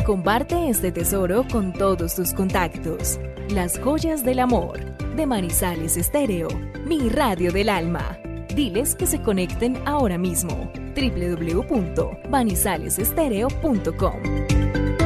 Comparte este tesoro con todos tus contactos. Las joyas del amor, de Manizales Estéreo, mi radio del alma. Diles que se conecten ahora mismo. www.manizalesestereo.com